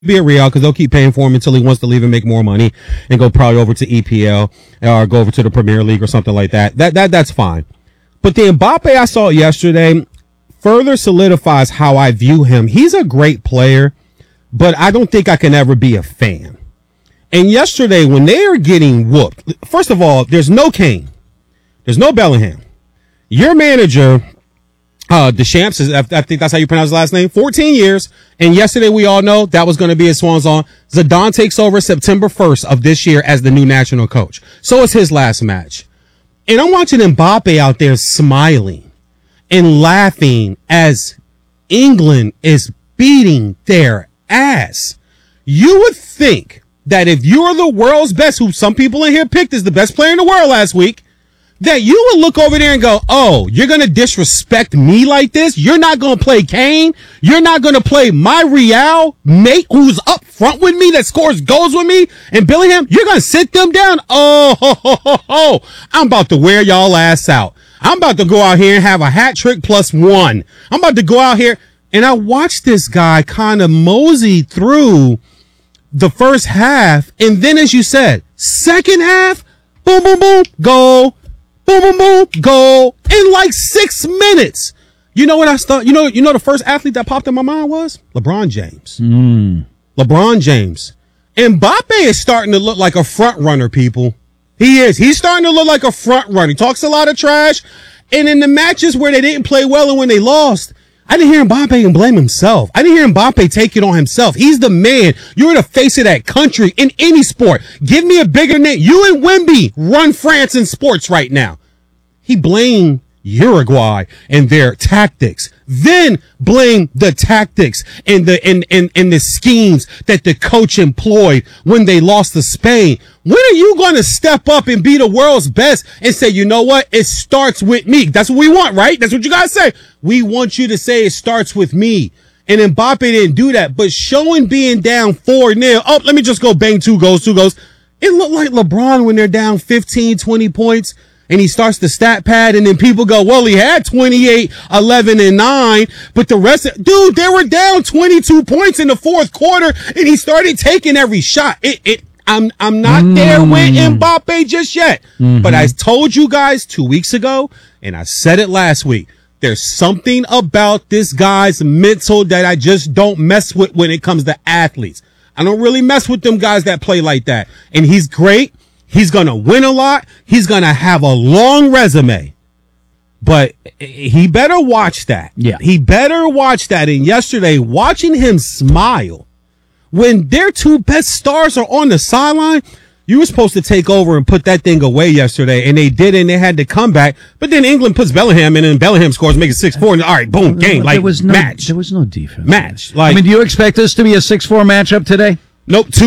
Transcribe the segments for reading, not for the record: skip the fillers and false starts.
be a Real because they'll keep paying for him until he wants to leave and make more money and go probably over to EPL or go over to the Premier League or something like that. That's fine. But the Mbappe I saw yesterday further solidifies how I view him. He's a great player, but I don't think I can ever be a fan. And yesterday when they are getting whooped, first of all, there's no Kane. There's no Bellingham. Your manager, Deschamps, I think that's how you pronounce his last name, 14 years. And yesterday we all know that was going to be his swan song. Zidane takes over September 1st of this year as the new national coach. So it's his last match. And I'm watching Mbappe out there smiling and laughing as England is beating their ass. You would think that if you're the world's best, who some people in here picked as the best player in the world last week, that you would look over there and go, oh, you're going to disrespect me like this? You're not going to play Kane? You're not going to play my Real mate who's up front with me that scores goals with me? And Bellingham, you're going to sit them down? Oh, I'm about to wear y'all ass out. I'm about to go out here and have a hat trick +1. I'm about to go out here. And I watched this guy kind of mosey through the first half. And then, as you said, second half, boom, boom, boom, goal. Boom, boom, boom, goal in like 6 minutes. You know what I thought? You know the first athlete that popped in my mind was LeBron James. LeBron James. Mbappe is starting to look like a front runner, people. He is. He's starting to look like a front runner. He talks a lot of trash. And in the matches where they didn't play well and when they lost, I didn't hear Mbappe and blame himself. I didn't hear Mbappe take it on himself. He's the man. You're the face of that country in any sport. Give me a bigger name. You and Wemby run France in sports right now. He blamed Uruguay and their tactics, then blame the tactics and the schemes that the coach employed when they lost to Spain. When are you going to step up and be the world's best and say, you know what? It starts with me. That's what we want, right? That's what you guys say. We want you to say it starts with me. And Mbappe didn't do that, but showing being down 4-0. Oh, let me just go bang 2 goals. It looked like LeBron when they're down 15, 20 points. And he starts the stat pad, and then people go, well, he had 28, 11, and 9, but the rest of, dude, they were down 22 points in the fourth quarter, and he started taking every shot. I'm not there with Mbappe just yet, but I told you guys 2 weeks ago, and I said it last week. There's something about this guy's mental that I just don't mess with when it comes to athletes. I don't really mess with them guys that play like that, and he's great. He's going to win a lot. He's going to have a long resume. But he better watch that. Yeah. He better watch that. And yesterday, watching him smile when their 2 best stars are on the sideline, you were supposed to take over and put that thing away yesterday, and they did, and they had to come back. But then England puts Bellingham in, and Bellingham scores, make it 6-4, and all right, boom, game, like match. There was no defense. Match. Like, I mean, do you expect this to be a 6-4 matchup today? Nope, 2.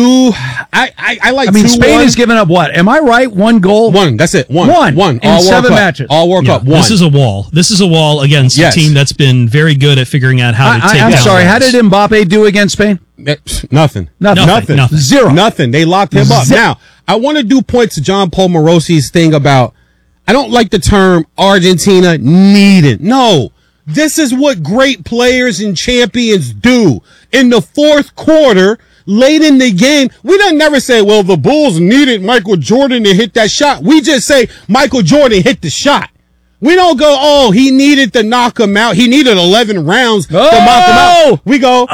I like. I mean, 2-1. Spain has given up what? Am I right? 1 goal. 1. That's it. One in all 7 matches. All World Cup. 1. This is a wall. This is a wall against a team that's been very good at figuring out how to take down. I'm sorry. How did Mbappe do against Spain? Nothing. Zero. Nothing. They locked him up. Now, I want to do points to John Paul Morosi's thing about. I don't like the term Argentina needed. No. This is what great players and champions do. In the fourth quarter, late in the game, we don't never say, well, the Bulls needed Michael Jordan to hit that shot. We just say Michael Jordan hit the shot. We don't go, oh, he needed to knock him out. He needed 11 rounds to knock him out. We go,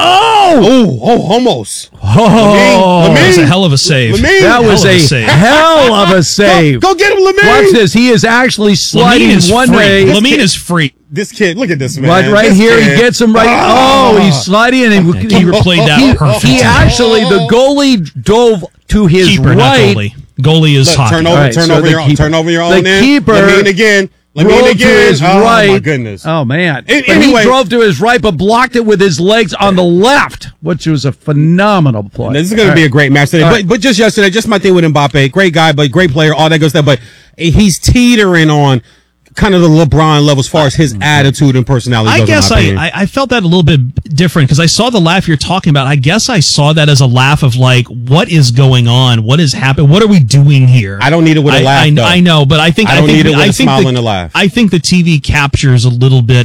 almost. That was a hell of a save. That was a hell of a save. Go get him, Lamine. Watch this. He is actually sliding one way. Lamine is free. This kid, look at this man. Right here, he gets him right. He's sliding, and he replayed that perfectly. He actually, the goalie dove to his keeper, right. Not goalie is hot. Turn over your own. The keeper. Lamine again. To his right. Oh, my goodness. Oh, man. Anyway, he drove to his right, but blocked it with his legs on the left, which was a phenomenal play. This is going to be a great match today. But just yesterday, just my thing with Mbappe. Great guy, but great player, all that good stuff. But he's teetering on kind of the LeBron level as far as his attitude and personality goes. I guess I felt that a little bit different because I saw the laugh you're talking about. I guess I saw that as a laugh of like, what is going on? What is happening? What are we doing here? I don't need it with a laugh, though. I know, but I think I don't need it with a smile and a laugh. I think the TV captures a little bit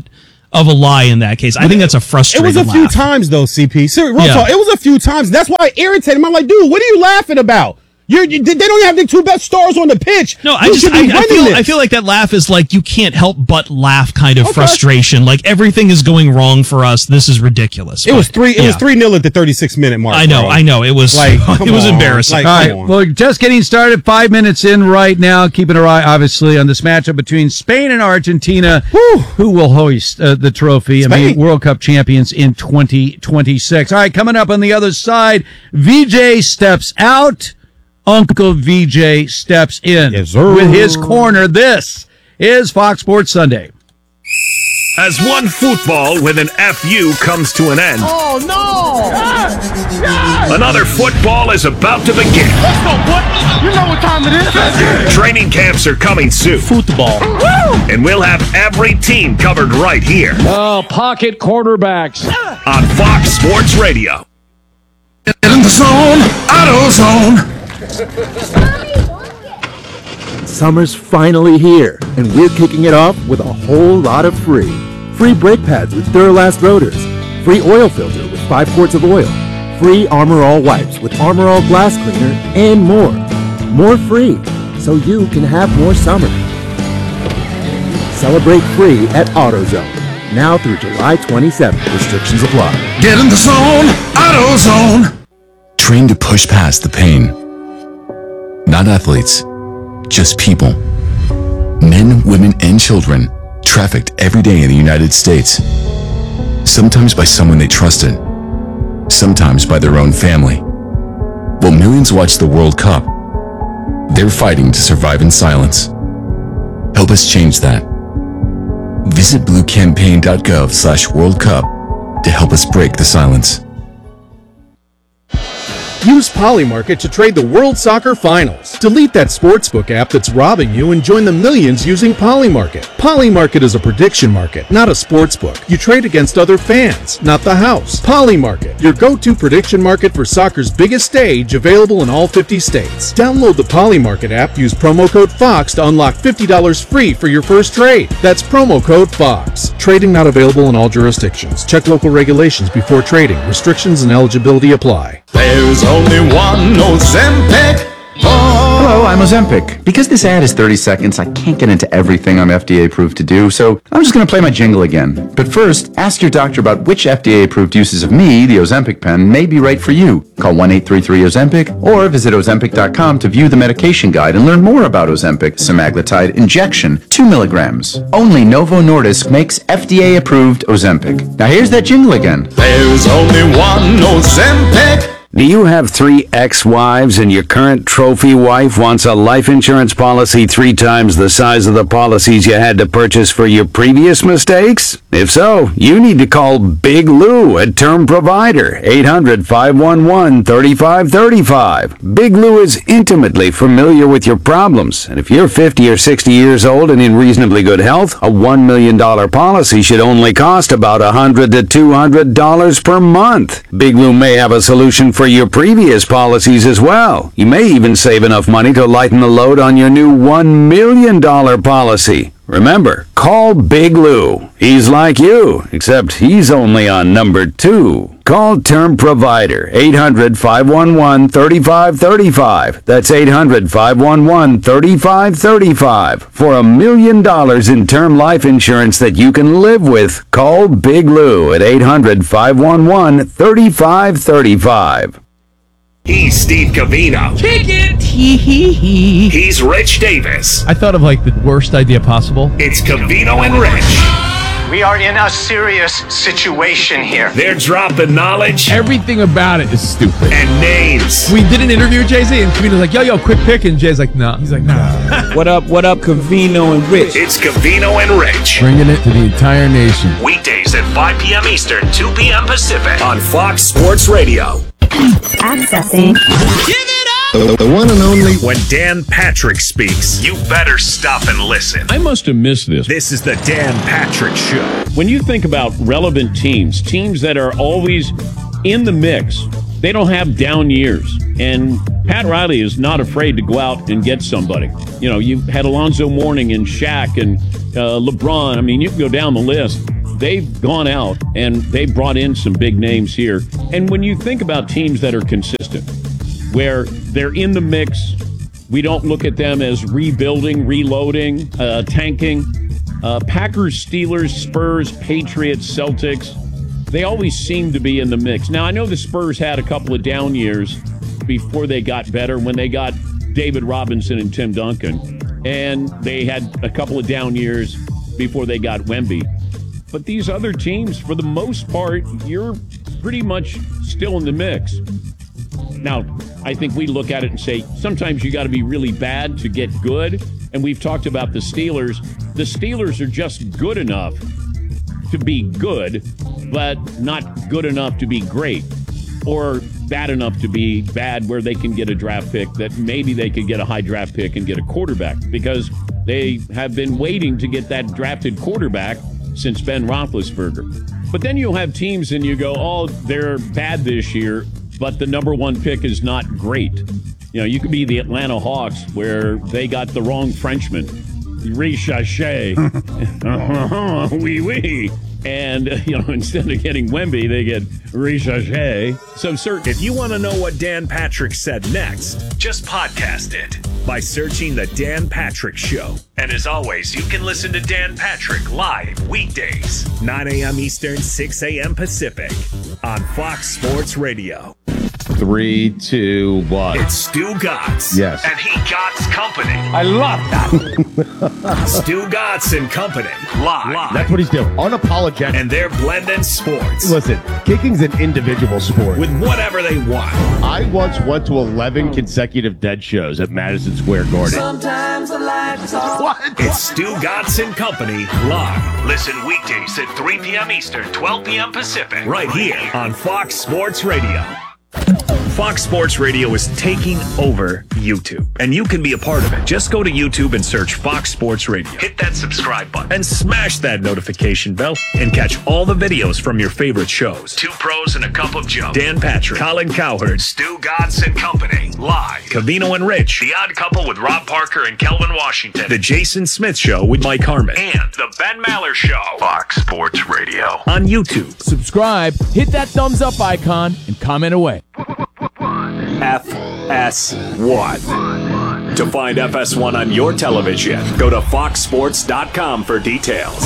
of a lie in that case. I think that's a frustrating It was a few laugh. times, though, CP. Real Yeah. talk, it was a few times. That's why I irritated him. I'm like, dude, what are you laughing about? They don't even have the two best stars on the pitch. No, You should be winning this. I feel like that laugh is like you can't help but laugh kind of frustration. Like everything is going wrong for us. This is ridiculous. It was 3-0 at the 36-minute mark. I know. It was Like, it was come on. embarrassing. Like, All right, come on. well, just getting started. 5 minutes in right now. Keeping our eye, obviously, on this matchup between Spain and Argentina. Who will hoist the trophy? Spain. World Cup champions in 2026. All right, coming up on the other side, VJ steps out. Uncle VJ steps in Yes, sir. with his corner. This is Fox Sports Sunday. As one football with an FU comes to an end. Oh, no! Another football is about to begin. Let's go, boy. You know what time it is. Training camps are coming soon. Football. And we'll have every team covered right here Oh, pocket quarterbacks. on Fox Sports Radio. Get in the zone, AutoZone. Summer's finally here, and we're kicking it off with a whole lot of free. Free brake pads with Duralast rotors. Free oil filter with 5 quarts of oil. Free Armor All wipes with Armor All glass cleaner, and more. More free, so you can have more summer. Celebrate free at AutoZone. Now through July 27th. Restrictions apply. Get in the zone, AutoZone. Train to push past the pain. Not athletes, just people. Men, women, and children trafficked every day in the United States. Sometimes by someone they trusted, sometimes by their own family. While millions watch the World Cup, they're fighting to survive in silence. Help us change that. Visit bluecampaign.gov/World Cup to help us break the silence. Use Polymarket to trade the World Soccer Finals. Delete that sportsbook app that's robbing you and join the millions using Polymarket. Polymarket is a prediction market, not a sportsbook. You trade against other fans, not the house. Polymarket, your go-to prediction market for soccer's biggest stage, available in all 50 states. Download the Polymarket app, use promo code FOX to unlock $50 free for your first trade. That's promo code FOX. Trading not available in all jurisdictions. Check local regulations before trading. Restrictions and eligibility apply. There's only one Ozempic. Hello, I'm Ozempic. Because this ad is 30 seconds, I can't get into everything I'm FDA approved to do, so I'm just going to play my jingle again. But first, ask your doctor about which FDA approved uses of me, the Ozempic pen, may be right for you. Call 1-833-OZEMPIC or visit Ozempic.com to view the medication guide and learn more about Ozempic semaglutide injection, 2 milligrams. Only Novo Nordisk makes FDA approved Ozempic. Now here's that jingle again. There's only one Ozempic. Do you have 3 ex-wives and your current trophy wife wants a life insurance policy 3 times the size of the policies you had to purchase for your previous mistakes? If so, you need to call Big Lou at Term Provider, 800-511-3535. Big Lou is intimately familiar with your problems, and if you're 50 or 60 years old and in reasonably good health, a $1 million policy should only cost about $100 to $200 per month. Big Lou may have a solution for your previous policies as well. You may even save enough money to lighten the load on your new $1 million policy. Remember, call Big Lou. He's like you, except he's only on number 2. Call Term Provider, 800-511-3535. That's 800-511-3535. For $1 million in term life insurance that you can live with, call Big Lou at 800-511-3535. He's Steve Covino. Kick it. He's Rich Davis. I thought of like the worst idea possible. It's Covino and Rich. We are in a serious situation here. They're dropping knowledge Everything about it is stupid. and names. We did an interview with Jay-Z, and Covino's like, yo, quick pick, and Jay's like, nah. He's like, nah. What up, Covino and Rich? It's Covino and Rich. Bringing it to the entire nation. Weekdays at 5 p.m. Eastern, 2 p.m. Pacific on Fox Sports Radio. Accessing. The one and only. When Dan Patrick speaks, you better stop and listen. I must have missed this. This is the Dan Patrick Show. When you think about relevant teams that are always in the mix, they don't have down years. And Pat Riley is not afraid to go out and get somebody. You know, you've had Alonzo Mourning and Shaq and LeBron. I mean, you can go down the list. they've gone out and they've brought in some big names here. And when you think about teams that are consistent, where they're in the mix, we don't look at them as rebuilding, reloading, tanking. Packers, Steelers, Spurs, Patriots, Celtics, they always seem to be in the mix. Now, I know the Spurs had a couple of down years before they got better, when they got David Robinson and Tim Duncan. And they had a couple of down years before they got Wemby. But these other teams, for the most part, you're pretty much still in the mix. Now, I think we look at it and say, sometimes you got to be really bad to get good. And we've talked about the Steelers. The Steelers are just good enough to be good, but not good enough to be great, or bad enough to be bad where they can get a draft pick, that maybe they could get a high draft pick and get a quarterback, because they have been waiting to get that drafted quarterback since Ben Roethlisberger. But then you'll have teams and you go, oh, they're bad this year, but the number one pick is not great. You know, you could be the Atlanta Hawks, where they got the wrong Frenchman, Richache. Oui, oui. And, instead of getting Wemby, they get Richache. So, if you want to know what Dan Patrick said next, just podcast it by searching The Dan Patrick Show. And as always, you can listen to Dan Patrick live weekdays, 9 a.m. Eastern, 6 a.m. Pacific, on Fox Sports Radio. 3, 2, 1. It's Stu Gatz. Yes. And he Gatz Company. I love that. Stu Gatz and Company. Live. That's what he's doing. Unapologetic. And they're blending sports. Listen, kicking's an individual sport. With whatever they want. I once went to 11 consecutive Dead shows at Madison Square Garden. Sometimes the lights off. What? It's Stu Gatz and Company live. Listen weekdays at 3 p.m. Eastern, 12 p.m. Pacific. Right here on Fox Sports Radio. Fox Sports Radio is taking over YouTube, and you can be a part of it. Just go to YouTube and search Fox Sports Radio. Hit that subscribe button and smash that notification bell and catch all the videos from your favorite shows. Two Pros and a Cup of Joe. Dan Patrick, Colin Cowherd, Stu Gatz and Company. Live. Covino and Rich. The Odd Couple with Rob Parker and Kelvin Washington. The Jason Smith Show with Mike Harmon. And The Ben Maller Show. Fox Sports Radio. On YouTube. Subscribe, hit that thumbs up icon, and comment away. FS1. To find FS1 on your television, go to foxsports.com for details.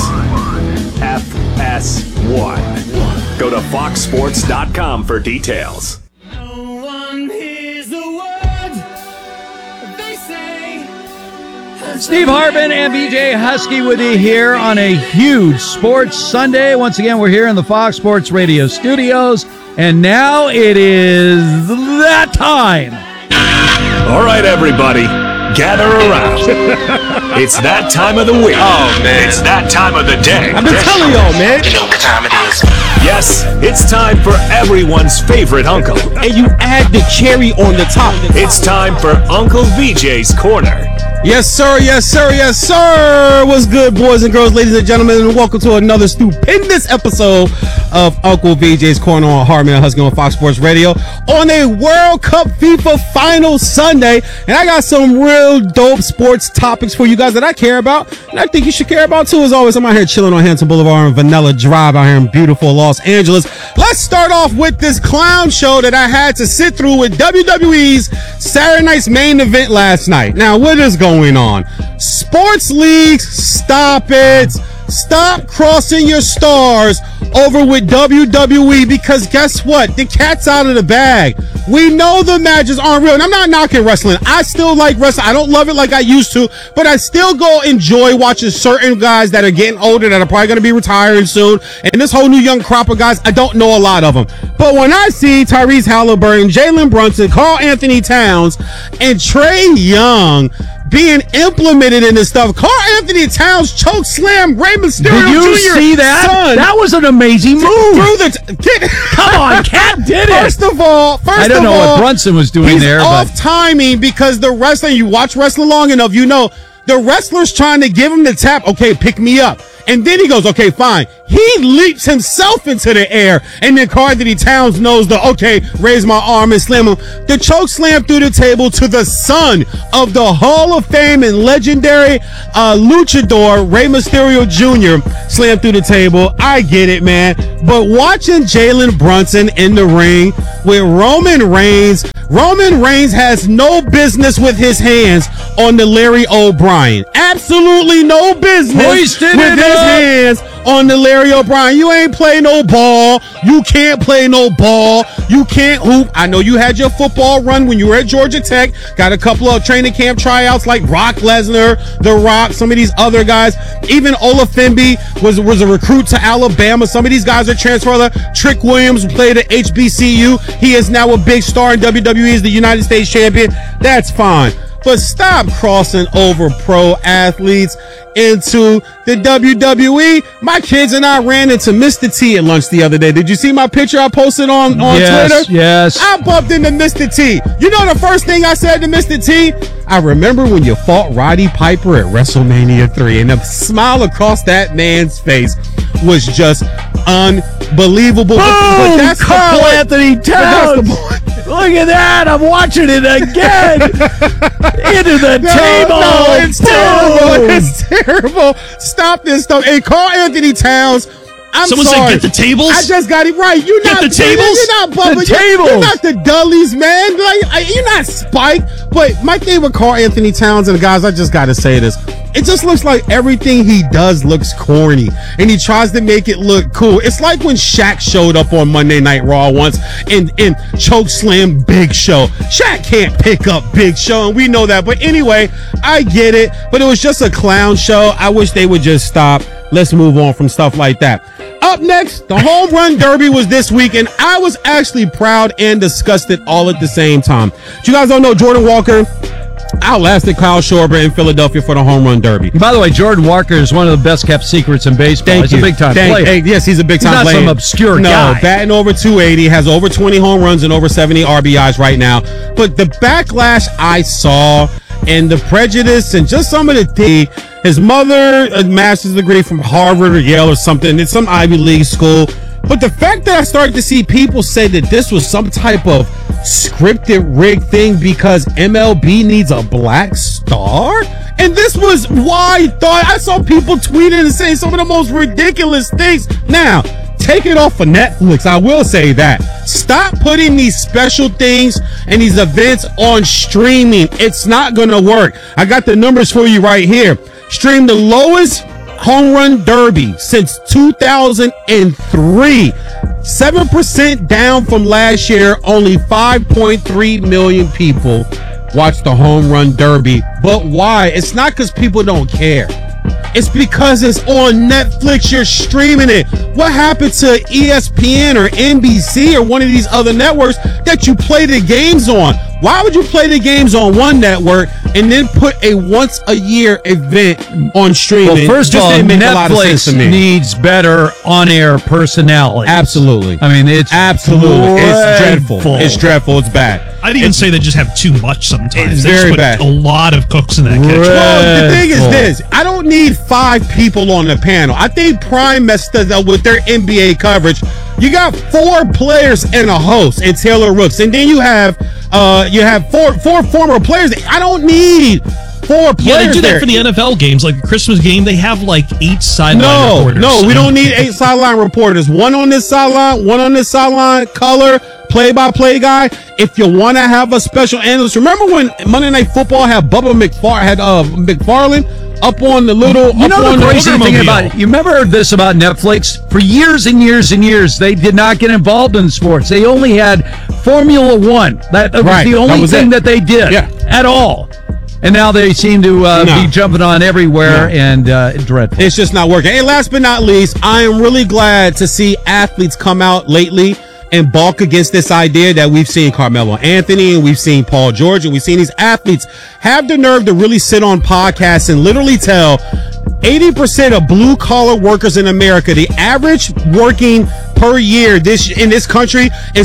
FS1. Go to foxsports.com for details. No one hears the words they say. Steve Harbin and BJ Husky with you here on a huge Sports Sunday. Once again, we're here in the Fox Sports Radio studios. And now it is that time. All right, everybody, gather around. It's that time of the week. Oh, man. It's that time of the day. I've been telling y'all, man. You know what time it is. Yes, it's time for everyone's favorite uncle. And you add the cherry on the top. It's time for Uncle VJ's Corner. Yes, sir. Yes, sir. Yes, sir. What's good, boys and girls, ladies and gentlemen, and welcome to another stupendous episode of Uncle VJ's Corner on Harmon and Husky on Fox Sports Radio on a World Cup FIFA Final Sunday. And I got some real dope sports topics for you guys that I care about, and I think you should care about too. As always, I'm out here chilling on Hanson Boulevard and Vanilla Drive out here in beautiful Los Angeles. Let's start off with this clown show that I had to sit through with WWE's Saturday night's main event last night. Now, what is going on? Sports leagues, stop it. Stop crossing your stars over with WWE, because guess what? The cat's out of the bag. We know the matches aren't real. And I'm not knocking wrestling. I still like wrestling. I don't love it like I used to, but I still go enjoy watching certain guys that are getting older that are probably going to be retiring soon. And this whole new young crop of guys, I don't know a lot of them. But when I see Tyrese Halliburton, Jalen Brunson, Karl Anthony Towns, and Trae Young being implemented in this stuff. Karl Anthony Towns choke slam Rey Mysterio Did you Jr. see that? Son. That was an amazing move. Come on, Cat did it. First of all, I don't know what Brunson was doing he's there, off but timing, because the wrestling, you watch wrestling long enough, you know the wrestler's trying to give him the tap. Okay, pick me up. And then he goes, okay, fine. He leaps himself into the air. And then Karl Anthony Towns knows raise my arm and slam him. The choke slam through the table to the son of the Hall of Fame and legendary luchador, Rey Mysterio Jr. slam through the table. I get it, man. But watching Jalen Brunson in the ring with Roman Reigns has no business with his hands on the Larry O'Brien. Absolutely no business with his hands on the Larry O'Brien. You ain't play no ball. You can't play no ball. You can't hoop. I know you had your football run when you were at Georgia Tech. Got a couple of training camp tryouts like Brock Lesnar, The Rock, some of these other guys. Even Olafembi was a recruit to Alabama. Some of these guys are transferred. Trick Williams played at HBCU. He is now a big star in WWE as the United States champion. That's fine. But stop crossing over pro athletes into the WWE. My kids and I ran into Mr. T at lunch the other day. Did you see my picture I posted on Twitter? Yes. I bumped into Mr. T. You know the first thing I said to Mr. T? I remember when you fought Roddy Piper at WrestleMania 3, and the smile across that man's face was just unbelievable. But that's Karl Anthony Towns. Look at that. I'm watching it again. Into the table. No, it's terrible. It's terrible. Stop this stuff. Hey, Karl Anthony Towns, Someone sorry. said get the tables? I just got it right. You're Get not the tables? You're not Bubba. The tables. You're not the Dullies, man. You're not Spike. But my thing with Karl Anthony Towns, and guys, I just got to say this. It just looks like everything he does looks corny, and he tries to make it look cool. It's like when Shaq showed up on Monday Night Raw once and choke slam Big Show. Shaq can't pick up Big Show, and we know that. But anyway, I get it. But it was just a clown show. I wish they would just stop. Let's move on from stuff like that. Up next, the Home Run Derby was this week, and I was actually proud and disgusted all at the same time. You guys don't know Jordan Walker outlasted Kyle Schwarber in Philadelphia for the Home Run Derby. By the way, Jordan Walker is one of the best kept secrets in baseball. He's a big time player. Hey, yes, he's a big time player. He's not some obscure guy. No, batting over 280, has over 20 home runs and over 70 RBIs right now. But the backlash I saw and the prejudice and just some of the things, his mother, a master's degree from Harvard or Yale or something, it's some Ivy League school. But the fact that I started to see people say that this was some type of scripted rigged thing because MLB needs a black star, and this was why I saw people tweeting and saying some of the most ridiculous things. Now, take it off of Netflix. I will say that. Stop putting these special things and these events on streaming. It's not going to work. I got the numbers for you right here. Stream the lowest home run derby since 2003. 7% down from last year. Only 5.3 million people watch the home run derby. But why? It's not because people don't care. It's because it's on Netflix. You're streaming it. What happened to ESPN or NBC or one of these other networks that you play the games on? Why would you play the games on one network and then put a once a year event on streaming? Well, first of all, Netflix needs better on-air personality. Absolutely. I mean, it's absolutely it's dreadful. It's dreadful. It's bad. I'd even say they just have too much sometimes. It's they very just put bad. A lot of cooks in that kitchen. Well, the thing is this. I don't need 5 people on the panel. I think Prime messed up with their NBA coverage. You got 4 players and a host and Taylor Rooks. And then you have four former players. I don't need 4 players. Yeah, they do that there. for the NFL games. Like the Christmas game, they have like 8 sideline reporters. No, we don't need 8 sideline reporters. 1 on this sideline, 1 on this sideline, color, play-by-play guy. If you want to have a special analyst, remember when Monday Night Football had Bubba McFarlane up on the little. You know the crazy thing about it? You remember this about Netflix? For years and years and years, they did not get involved in sports. They only had Formula One. That was the only thing that they did at all. And now they seem to be jumping on everywhere and dreadful. It's just not working. And last but not least, I am really glad to see athletes come out lately and balk against this idea that we've seen Carmelo Anthony and we've seen Paul George and we've seen these athletes have the nerve to really sit on podcasts and literally tell 80% of blue collar workers in America, the average working per year in this country is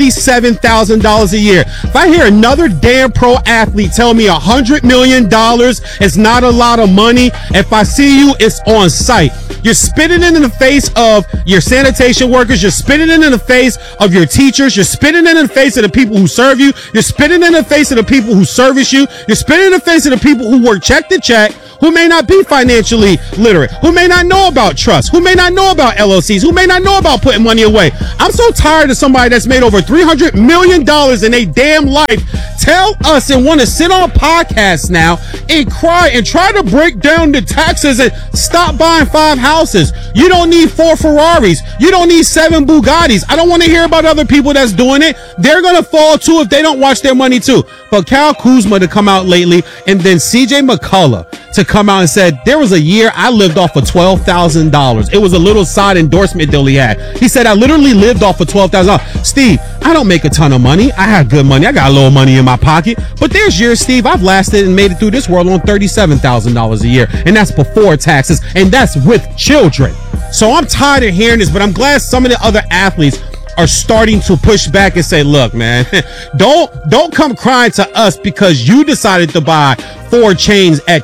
$47,000 a year. If I hear another damn pro athlete tell me $100 million is not a lot of money, if I see you, it's on site. You're spitting it in the face of your sanitation workers. You're spitting it in the face of your teachers. You're spitting it in the face of the people who serve you. You're spitting it in the face of the people who service you. You're spitting in the face of the people who work check to check, who may not be financially literate, who may not know about trust, who may not know about LLCs, who may not know about putting money away. I'm so tired of somebody that's made over $300 million in a damn life tell us and want to sit on podcasts now and cry and try to break down the taxes and stop buying 5 houses. You don't need 4 Ferraris. You don't need 7 Bugattis. I don't want to hear about other people that's doing it. They're going to fall too if they don't watch their money too. But Kyle Kuzma to come out lately, and then CJ McCullough to come out and said, there was a year I lived off of $12,000. It was a little side endorsement deal he had. He said, I literally lived off of $12,000. Steve, I don't make a ton of money. I have good money. I got a little money in my pocket. But there's years, Steve, I've lasted and made it through this world on $37,000 a year. And that's before taxes. And that's with children. So I'm tired of hearing this, but I'm glad some of the other athletes are starting to push back and say, look, man, don't come crying to us because you decided to buy 4 chains at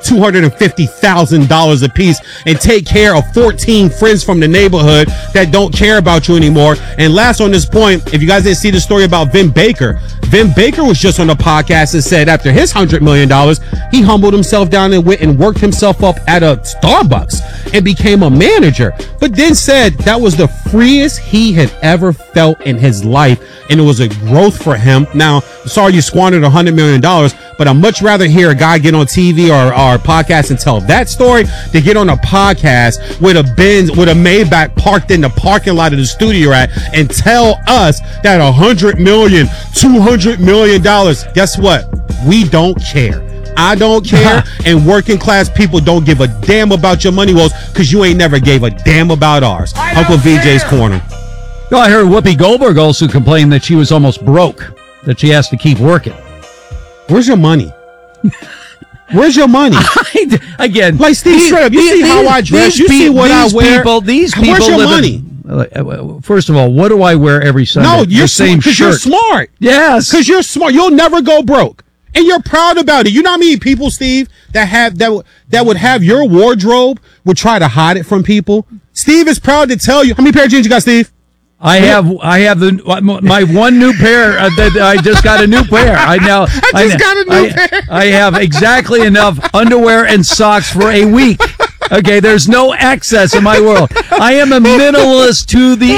$250,000 a piece and take care of 14 friends from the neighborhood that don't care about you anymore. And last on this point, if you guys didn't see the story about Vin Baker was just on the podcast and said after his $100 million, he humbled himself down and went and worked himself up at a Starbucks and became a manager, but then said that was the freest he had ever felt in his life, and it was a growth for him. Now, sorry you squandered $100 million, but I'd much rather hear a guy get on TV or podcast and tell that story than get on a podcast with a Benz, with a Maybach parked in the parking lot of the studio at and tell us that $100 million, $200 million. Guess what? We don't care. I don't care, and working class people don't give a damn about your money woes because you ain't never gave a damn about ours. Uncle VJ's Corner. No, I heard Whoopi Goldberg also complain that she was almost broke, that she has to keep working. Where's your money? Where's your money? Again, like Steve, straight up, you see how I dress, you see what I wear. These people where's your live money? First of all, what do I wear every Sunday? No, you're the same because shirt. You're smart. Yes, because you're smart. You'll never go broke, and you're proud about it. You know how many people, Steve, that would have your wardrobe would try to hide it from people. Steve is proud to tell you. How many pair of jeans you got, Steve? I have my one new pair that I just got a new pair. I got a new pair. I have exactly enough underwear and socks for a week. Okay, there's no excess in my world. I am a minimalist to the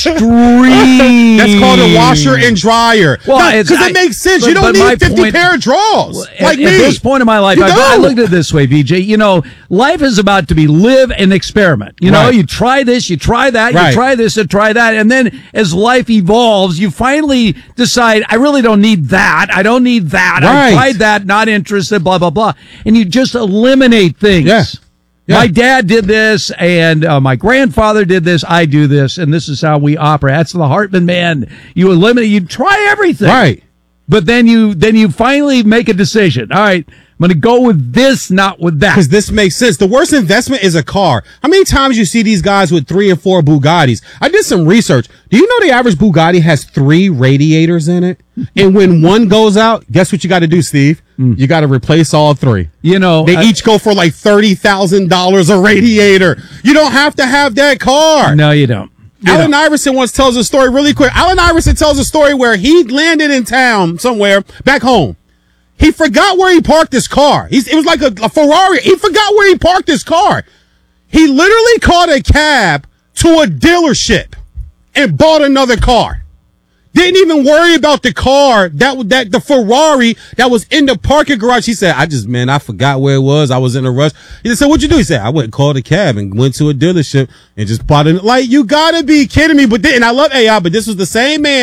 extreme. That's called a washer and dryer. Well, because it makes sense. You don't need 50 pair of drawers. Like me. At this point in my life, I looked at it this way, VJ. You know, life is about to be live and experiment. You know, you try this, you try that, you try this and try that. And then as life evolves, you finally decide, I really don't need that. I don't need that. I tried that, not interested, blah, blah, blah. And you just eliminate things. Yes. Yeah. My dad did this, and my grandfather did this. I do this, and this is how we operate. That's the Hartman man. You eliminate, you try everything, right? But then you finally make a decision. All right, I'm going to go with this, not with that. Because this makes sense. The worst investment is a car. How many times you see these guys with 3 and 4 Bugattis? I did some research. Do you know the average Bugatti has 3 radiators in it? And when one goes out, guess what you got to do, Steve? You got to replace all 3. You know, they each go for like $30,000 a radiator. You don't have to have that car. No, you don't. Allen Iverson once tells a story really quick. Allen Iverson tells a story where he landed in town somewhere back home. He forgot where he parked his car. It was like a Ferrari. He forgot where he parked his car. He literally called a cab to a dealership and bought another car. Didn't even worry about the car that the Ferrari that was in the parking garage. He said, I forgot where it was. I was in a rush. He said, what'd you do? He said, I went and called a cab and went to a dealership and just bought it. Like, you gotta be kidding me. But then, and I love AI, but this was the same man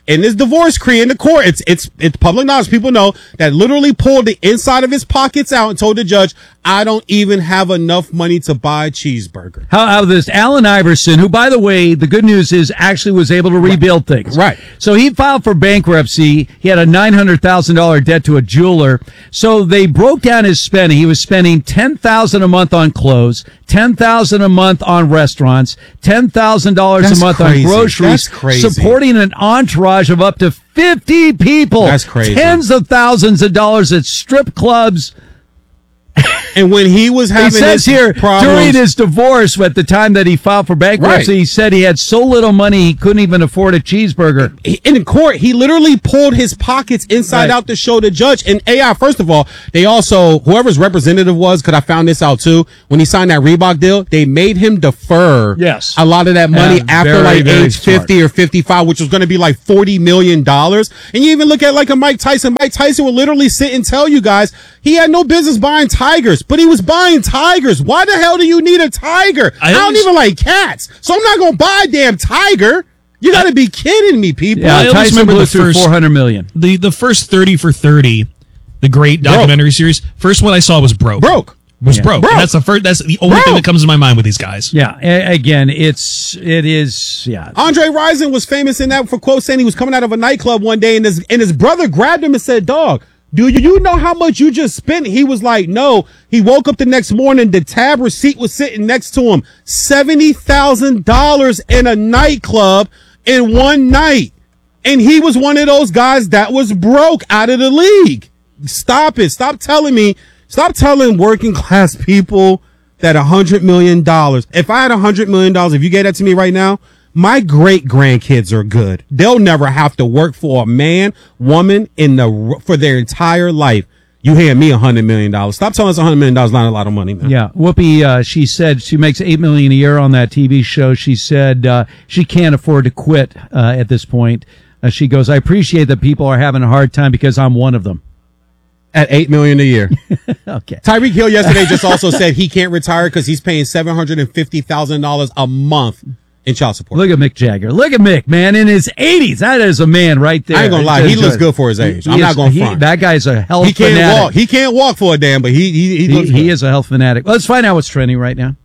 in this divorce decree in the court, it's public knowledge. People know that literally pulled the inside of his pockets out and told the judge, I don't even have enough money to buy a cheeseburger. How this Allen Iverson, who, by the way, the good news is actually was able to rebuild things. Right. So he filed for bankruptcy. He had a $900,000 debt to a jeweler. So they broke down his spending. He was spending $10,000 a month on clothes, $10,000 a month on restaurants, $10,000 a month on groceries, That's crazy. supporting an entourage of up to 50 people. That's crazy. Tens of thousands of dollars at strip clubs. And when he was having he says his here, problems, during his divorce, at the time that he filed for bankruptcy, Right. he said he had so little money he couldn't even afford a cheeseburger. in court, he literally pulled his pockets inside Right. out to show the judge. And AI, first of all, they also, whoever's representative was, because I found this out too, when he signed that Reebok deal, they made him defer a lot of that money after very, very age 50 or 55, which was going to be like $40 million. And you even look at like a Mike Tyson. Mike Tyson will literally sit and tell you guys he had no business buying tigers, but he was buying tigers. Why the hell do you need a tiger? I don't even like cats, so I'm not going to buy a damn tiger. You got to be kidding me, people. Yeah, I always Tyson remember blew the through first $400 million. The first 30 for 30, the great documentary series. First one I saw was Broke. Broke. And that's the first. That's the only thing that comes to my mind with these guys. Yeah. Again, it is. Andre Rison was famous in that for quote saying he was coming out of a nightclub one day and his brother grabbed him and said, "Dog, do you know how much you just spent?" He was like, "No." He woke up the next morning. The tab receipt was sitting next to him. $70,000 in a nightclub in one night. And he was one of those guys that was broke out of the league. Stop it. Stop telling working class people that $100 million. If I had $100 million, if you gave that to me right now, my great grandkids are good. They'll never have to work for a man, woman for their entire life. You hand me $100 million. Stop telling us $100 million is not a lot of money, man. Yeah. Whoopi, she said she makes $8 million a year on that TV show. She said she can't afford to quit at this point. She goes, I appreciate that people are having a hard time because I'm one of them. At $8 million a year. Okay. Tyreek Hill yesterday just also said he can't retire because he's paying $750,000 a month in child support. Look at Mick Jagger. Look at Mick, man, in his 80s. That is a man right there. I ain't gonna lie, he looks good for his age. I'm not gonna front. That guy's a health He can't fanatic. walk. He can't walk for a damn, but he looks good. He is a health fanatic. Let's find out what's trending right now.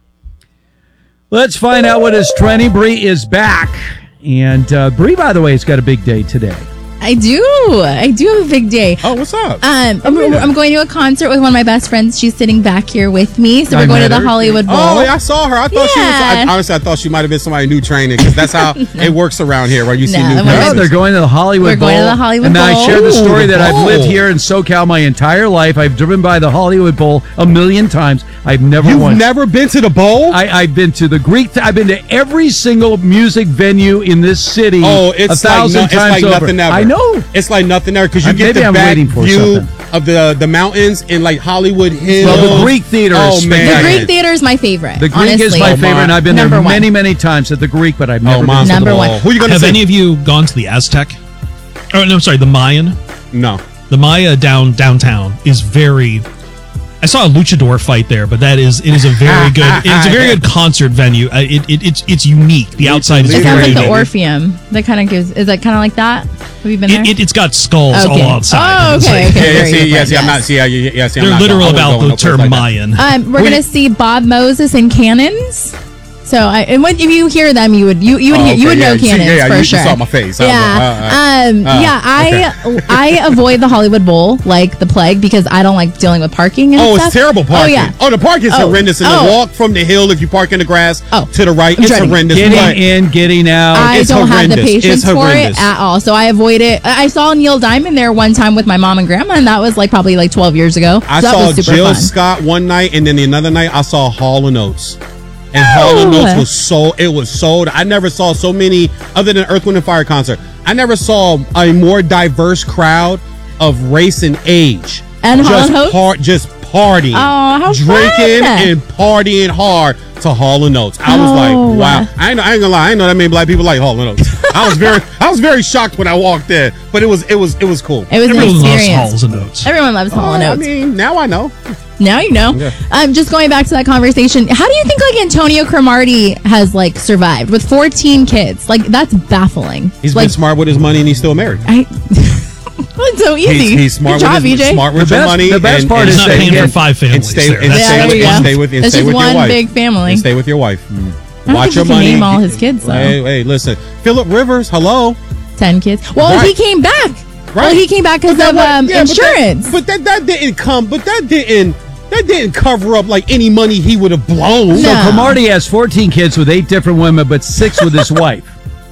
Let's find out what is trending. Bree is back. And Bree, by the way, has got a big day today. I do have a big day. Oh, what's up? I'm going to a concert with one of my best friends. She's sitting back here with me. So we're going to the Hollywood Bowl. Oh, yeah, I saw her. I thought honestly, I thought she might have been somebody new training because that's how it works around here, right? You see new No, they're going to the Hollywood Bowl. We're going to the Hollywood Bowl. And I shared the story that I've lived here in SoCal my entire life. I've driven by the Hollywood Bowl a million times. I've never You've never been to the bowl? I've been to the Greek. I've been to every single music venue in this city. Oh, it's 1,000 times over. nothing ever. I know. It's like nothing ever because you get Maybe the I'm back waiting for view something. of the mountains in like Hollywood Hills. Well, the Greek Theater is The Greek Theater is my favorite. The Greek honestly. is my favorite, and I've been Number there one. many, many times at the Greek, but I've never been to Number the one. Bowl. Who are you going to Have see? any of you gone to the Aztec? Oh, no, sorry, the Mayan. No. The Maya downtown is very. I saw a luchador fight there, but it is a very good. It's a very good concert venue. It's unique. The outside is It very sounds like unique. the Orpheum. That kind of gives. Is that kind of like that? Have you been there? It's got skulls all Okay. outside. Oh, okay. It's like- Okay. Very Yes, different, I'm not. yes. See, yes, I'm They're not literal going- I about wouldn't the go no term place like that. Mayan. We're going to see Bob Moses and Cannons. So, and when if you hear them, you would know Cannons for you sure. saw my face. I Yeah, was like, I avoid the Hollywood Bowl like the plague because I don't like dealing with parking and Oh, stuff. it's terrible parking. Oh, yeah. Oh, the parking is horrendous. And the walk from the hill, if you park in the grass to the right, it's dreading it. horrendous. Getting But in, getting out. I it's don't have the horrendous. patience It's for it horrendous. at all. So I avoid it. I saw Neil Diamond there one time with my mom and grandma, and that was probably 12 years ago. I so that saw was super Jill fun. Scott one night, and then the another night I saw Hall & Oates. And Hall & Oates was sold. I never saw so many, other than Earth, Wind & Fire concert, I never saw a more diverse crowd of race and age. And Hall & Oates? Just partying. Oh, how drinking fun. and partying hard to Hall & Oates. I was like, wow. I ain't gonna lie. I ain't know that many black people like Hall & Oates. I was very shocked when I walked in, but it was cool. It was an Everyone loves experience. Halls and Oates. Everyone loves Hall & I Oates. mean, now I know. Now you know. Yeah. Just going back to that conversation, how do you think like Antonio Cromartie has like survived with 14 kids? Like that's baffling. He's like, been smart with his money and he's still married. It's so easy. He's smart Good job, with his BJ. smart with your money. The best part He's is not that paying for 5 families. Stay with It's just your one wife. big family. And stay with your wife. I don't Watch think your he can money. name all his kids though. Hey, listen. Phillip Rivers, hello. 10 kids. Well, Right. he came back. Right. Well, he came back because of insurance. But that didn't come. But that didn't cover up like any money he would have blown. So Cromartie has 14 kids with 8 different women, but 6 with his wife.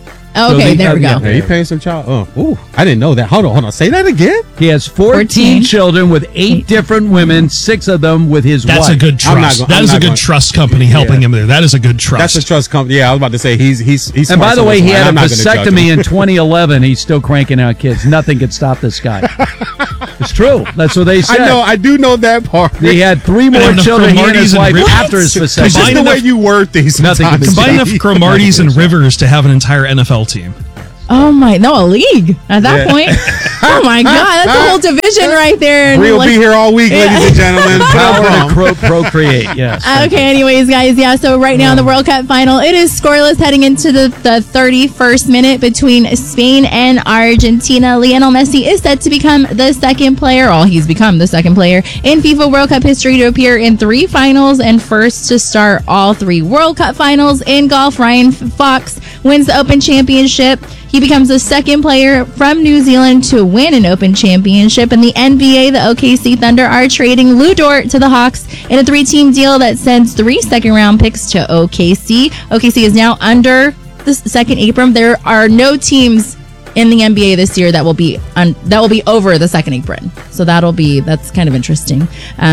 Okay, there we go. Yeah, he paying some child. Ooh, I didn't know that. Hold on. Say that again. He has 14 children with 8 different women, 6 of them with his wife. That's a good trust. That is a good trust company helping him there. That is a good trust. That's a trust company. Yeah, I was about to say he's. And by the way, he had a vasectomy in 2011. He's still cranking out kids. Nothing could stop this guy. It's true. That's what they said. I know. I do know that part. He had 3 more children he and his wife after his vasectomy. It's just the way you word these. Combine enough Cromarties and Rivers to have an entire NFL team. Oh my, no, a league at that point. Oh my God, that's a whole division right there. And We'll be here all week, ladies and gentlemen. Power to procreate, yes. Okay, anyways, guys, so right now in the World Cup final, it is scoreless heading into the 31st minute between Spain and Argentina. Lionel Messi is set to become the second player, he's become the second player in FIFA World Cup history to appear in 3 finals and first to start all 3 World Cup finals. In golf, Ryan Fox wins the Open Championship. He becomes the second player from New Zealand to win an Open Championship. In the NBA, the OKC Thunder are trading Lou Dort to the Hawks in a 3-team deal that sends 3 second-round picks to OKC. OKC is now under the second apron. There are no teams in the NBA this year that will be over the second apron. So that's kind of interesting.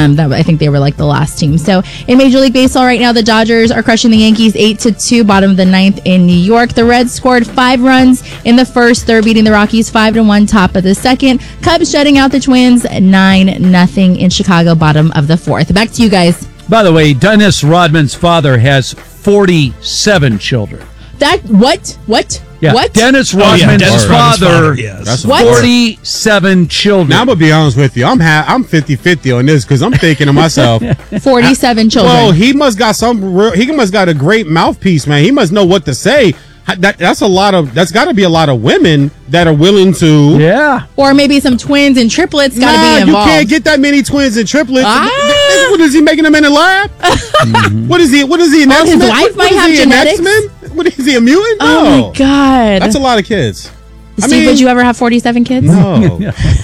I think they were like the last team. So in Major League Baseball right now, the Dodgers are crushing the Yankees 8-2, bottom of the 9th in New York. The Reds scored 5 runs in the first. They're beating the Rockies 5-1, top of the second. Cubs shutting out the Twins 9-0 in Chicago, bottom of the 4th. Back to you guys. By the way, Dennis Rodman's father has 47 children. What? Yeah. What? Dennis Rodman's father, That's 47 children. Now I'm gonna be honest with you. I'm 50-50 on this because I'm thinking to myself, 47 children. Well, he must got a great mouthpiece, man. He must know what to say. That's got to be a lot of women that are willing to. Yeah. Or maybe some twins and triplets got to be involved. You can't get that many twins and triplets. What is he making them in a lab? What is he? An X-Men? His wife might have genetics. What is he, a mutant? Oh No. my God. That's a lot of kids. Steve, would you ever have 47 kids? No.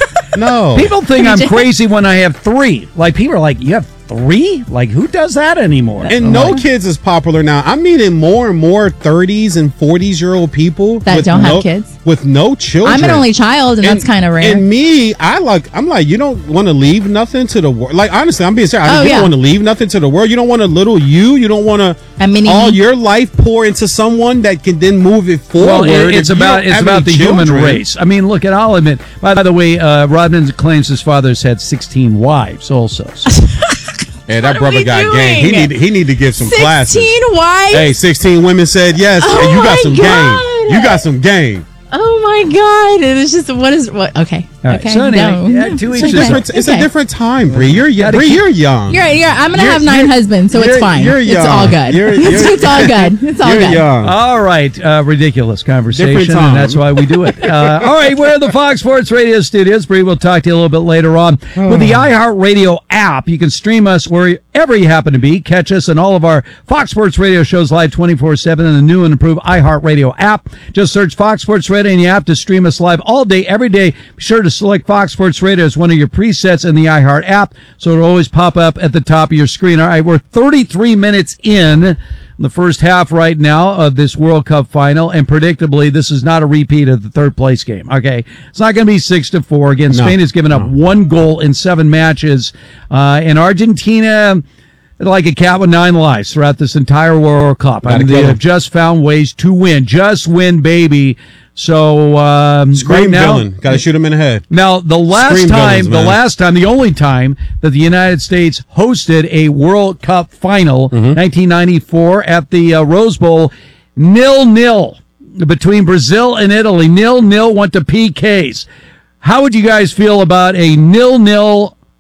No. People think I'm crazy when I have 3. Like, people are like, you have 3? Like, who does that anymore? And kids is popular now. I'm meeting more and more 30s and 40s-year-old people that don't have kids with no children. I'm an only child, and that's kind of rare. And me, I'm like, you don't want to leave nothing to the world. Like, honestly, I'm being serious. You don't want to leave nothing to the world. You don't want a little you. You don't want to all your life pour into someone that can then move it forward. Well, it's about the human race. I mean, look, and I'll admit, by the way, Rodman claims his father's had 16 wives also. So. Yeah, that brother got game. He need to give some 16 classes. 16 wives? Hey, 16 women said yes. Oh and you got some God. game. You got some game. Oh my God! It's just what? Okay. Right, okay. so anyway, it's a different time, Bree. You're young. You're I'm gonna have 9 husbands, so it's fine. You're young. It's all good. It's all good. It's all good. Young. All right, ridiculous conversation, Different time. and that's why we do it. All right, we're in the Fox Sports Radio studios. Bree, we'll talk to you a little bit later on. With the iHeartRadio app, you can stream us wherever you happen to be. Catch us and all of our Fox Sports Radio shows live 24/7 in the new and improved iHeartRadio app. Just search Fox Sports Radio in the app to stream us live all day, every day. Be sure to select Fox Sports Radio as one of your presets in the iHeart app, so it'll always pop up at the top of your screen. All right, we're 33 minutes in the first half right now of this World Cup final, and predictably, this is not a repeat of the third place game. Okay, it's not going to be 6-4. Again, Spain has given up 1 goal in 7 matches, and Argentina, like a cat with 9 lives throughout this entire World Cup. I mean, they have just found ways to win. Just win, baby. So Scream right now, villain. Got to shoot him in the head. Now, the only time that the United States hosted a World Cup final, 1994 at the Rose Bowl, 0-0 between Brazil and Italy. 0-0 went to PKs. How would you guys feel about a 0-0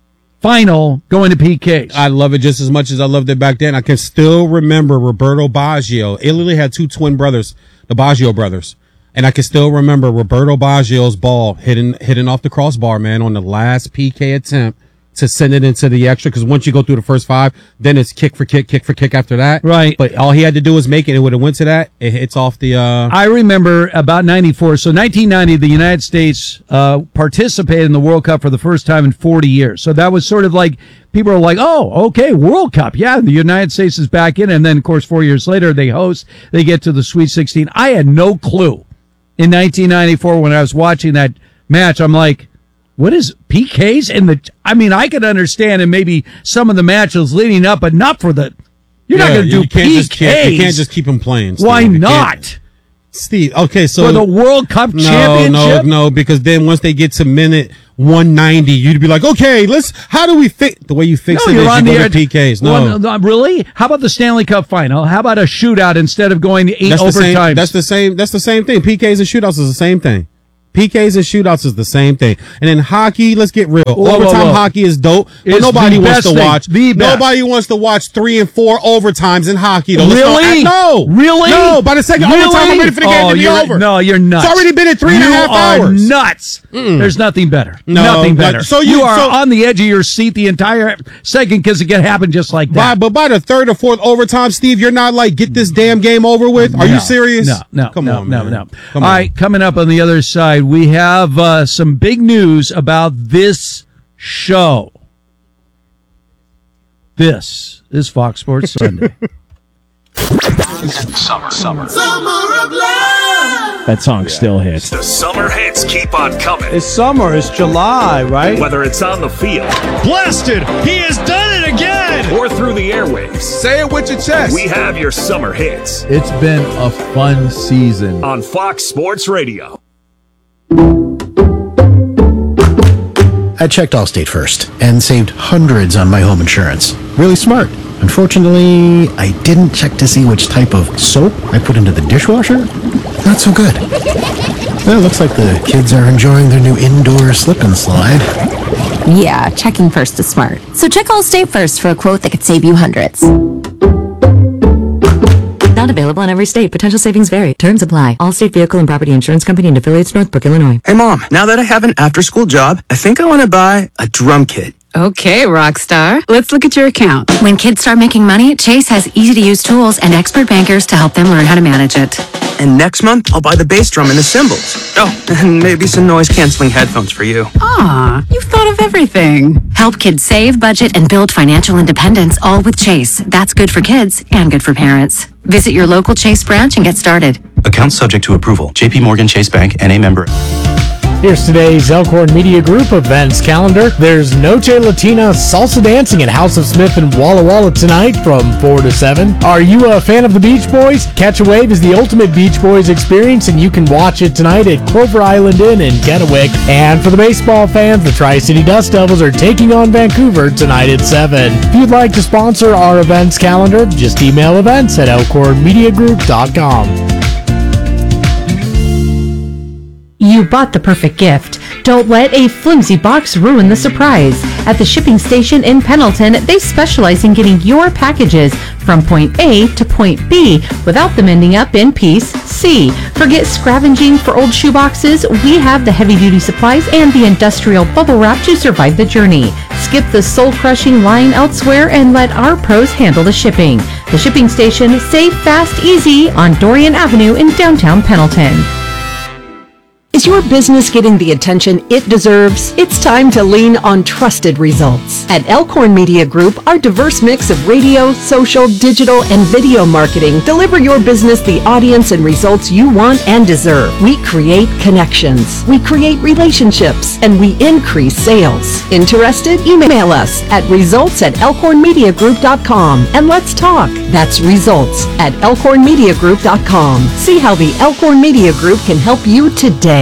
final going to PKs. I love it just as much as I loved it back then. I can still remember Roberto Baggio. Italy had two twin brothers, the Baggio brothers. And I can still remember Roberto Baggio's ball hitting off the crossbar, man, on the last PK attempt to send it into the extra. Because once you go through the first 5, then it's kick for kick after that. Right. But all he had to do was make it. It would have went to that. It hits off the. I remember about 94. So 1990, the United States participated in the World Cup for the first time in 40 years. So that was sort of like, people are like, oh, okay, World Cup. Yeah, the United States is back in. And then, of course, 4 years later, they host. They get to the Sweet 16. I had no clue in 1994 when I was watching that match. I'm like, what is PKs? I could understand in maybe some of the matches leading up, but not for the. You're not going to do PKs. You can't just keep them playing. Steve. Why not? Steve, okay, so. For the World Cup championship? No, because then once they get to minute 190, you'd be like, okay, how do we fix the way you fix it? You're is on you the go edge. to PKs. No, really? How about the Stanley Cup final? How about a shootout instead of going to 8 overtimes? That's the same thing. PKs and shootouts is the same thing. PKs and shootouts is the same thing. And then hockey, let's get real. Overtime hockey is dope, but nobody wants to watch. Nobody wants to watch 3 and 4 overtimes in hockey. Though. Really? No. Really? No. By the second overtime, I'm ready for the game to be over. No, you're nuts. It's already been at 3.5 hours. You are nuts. There's nothing better. No, nothing better. So you are on the edge of your seat the entire second because it can happen just like that. But by the 3rd or 4th overtime, Steve, you're not like, get this damn game over with? Are you serious? No. Come on, man. No. All right, coming up on the other side, we have some big news about this show. This is Fox Sports Sunday. Summer of love. That song still hits. The summer hits keep on coming. It's summer. It's July, right? Whether it's on the field. Blasted! He has done it again! Or through the airwaves. Say it with your chest. We have your summer hits. It's been a fun season. On Fox Sports Radio. I checked Allstate first and saved hundreds on my home insurance. Really smart. Unfortunately, I didn't check to see which type of soap I put into the dishwasher. Not so good. Well, it looks like the kids are enjoying their new indoor slip and slide. Yeah, checking first is smart. So check Allstate first for a quote that could save you hundreds. Not available in every state. Potential savings vary. Terms apply. Allstate Vehicle and Property Insurance Company and affiliates, Northbrook, Illinois. Hey, Mom, now that I have an after-school job, I think I want to buy a drum kit. Okay, Rockstar. Let's look at your account. When kids start making money, Chase has easy-to-use tools and expert bankers to help them learn how to manage it. And next month, I'll buy the bass drum and the cymbals. Oh, and maybe some noise-canceling headphones for you. Ah, you've thought of everything. Help kids save, budget, and build financial independence, all with Chase. That's good for kids and good for parents. Visit your local Chase branch and get started. Account subject to approval. J.P. Morgan Chase Bank, N.A. member. Here's today's Elkhorn Media Group events calendar. There's Noche Latina Salsa Dancing at House of Smith in Walla Walla tonight from 4 to 7. Are you a fan of the Beach Boys? Catch a Wave is the ultimate Beach Boys experience, and you can watch it tonight at Clover Island Inn in Kennewick. And for the baseball fans, the Tri-City Dust Devils are taking on Vancouver tonight at 7. If you'd like to sponsor our events calendar, just email events at elkhornmediagroup.com. You bought the perfect gift. Don't let a flimsy box ruin the surprise. At the shipping station in Pendleton, they specialize in getting your packages from point A to point B without them ending up in piece C. Forget scavenging for old shoeboxes. We have the heavy-duty supplies and the industrial bubble wrap to survive the journey. Skip the soul-crushing line elsewhere and let our pros handle the shipping. The shipping station, safe, fast, easy on Dorian Avenue in downtown Pendleton. Is your business getting the attention it deserves? It's time to lean on trusted results. At Elkhorn Media Group, our diverse mix of radio, social, digital, and video marketing deliver your business the audience and results you want and deserve. We create connections, we create relationships, and we increase sales. Interested? Email us at results@elkhornmediagroup.com and let's talk. That's results@elkhornmediagroup.com. See how the Elkhorn Media Group can help you today.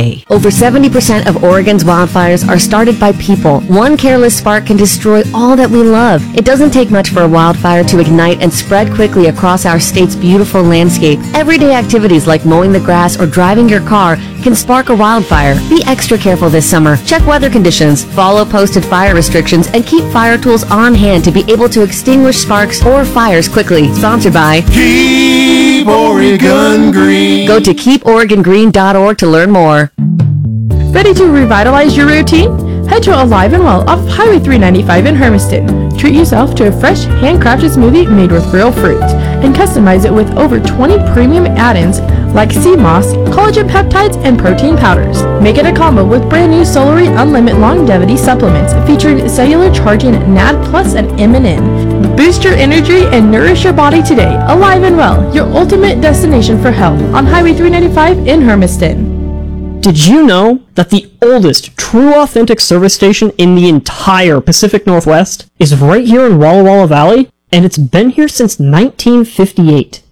today. Over 70% of Oregon's wildfires are started by people. One careless spark can destroy all that we love. It doesn't take much for a wildfire to ignite and spread quickly across our state's beautiful landscape. Everyday activities like mowing the grass or driving your car can spark a wildfire. Be extra careful this summer. Check weather conditions, follow posted fire restrictions, and keep fire tools on hand to be able to extinguish sparks or fires quickly. Sponsored by Keep Oregon Green. Go to keeporegongreen.org to learn more. Ready to revitalize your routine? Head to Alive and Well off of Highway 395 in Hermiston. Treat yourself to a fresh, handcrafted smoothie made with real fruit and customize it with over 20 premium add-ins like sea moss, collagen peptides, and protein powders. Make it a combo with brand new Solary Unlimited Longevity supplements featuring cellular charging NAD Plus and MNN. Boost your energy and nourish your body today. Alive and Well, your ultimate destination for health on Highway 395 in Hermiston. Did you know that the oldest true authentic service station in the entire Pacific Northwest is right here in Walla Walla Valley? And it's been here since 1958.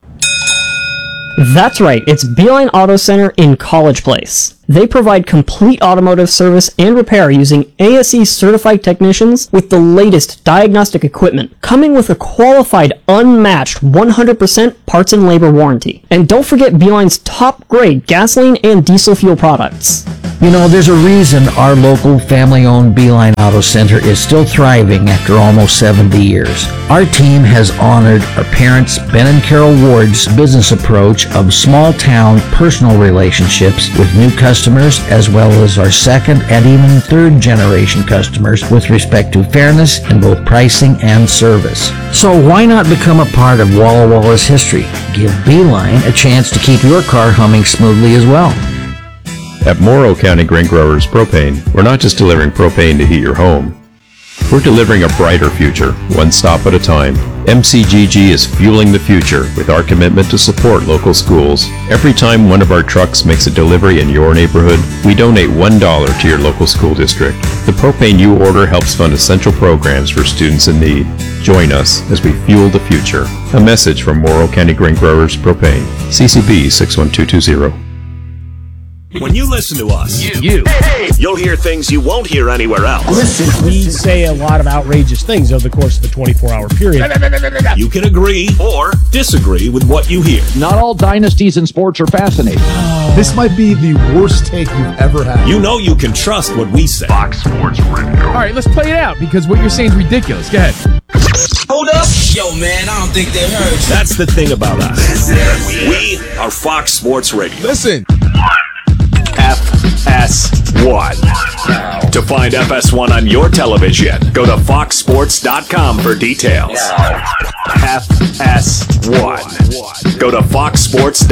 That's right, it's Beeline Auto Center in College Place. They provide complete automotive service and repair using ASE certified technicians with the latest diagnostic equipment, coming with a qualified, unmatched 100% parts and labor warranty. And don't forget Beeline's top grade gasoline and diesel fuel products. You know, there's a reason our local family-owned Beeline Auto Center is still thriving after almost 70 years. Our team has honored our parents, Ben and Carol Ward's business approach of small-town personal relationships with new customers, as well as our second and even third generation customers with respect to fairness in both pricing and service. So why not become a part of Walla Walla's history? Give Beeline a chance to keep your car humming smoothly as well. At Morrow County Grain Growers Propane, we're not just delivering propane to heat your home. We're delivering a brighter future, one stop at a time. MCGG is fueling the future with our commitment to support local schools. Every time one of our trucks makes a delivery in your neighborhood, we donate $1 to your local school district. The propane you order helps fund essential programs for students in need. Join us as we fuel the future. A message from Morrow County Grain Growers Propane. CCB 61220. When you listen to us, you'll hear things you won't hear anywhere else. We say a lot of outrageous things over the course of a 24-hour period. You can agree or disagree with what you hear. Not all dynasties in sports are fascinating. This might be the worst take you've ever had. You know you can trust what we say. Fox Sports Radio. All right, let's play it out because what you're saying is ridiculous. Go ahead. Hold up. Yo, man, I don't think they heard you. That's the thing about us. We are Fox Sports Radio. Listen. FS1. To find FS1 on your television, go to foxsports.com for details. FS1. Go to foxsports.com.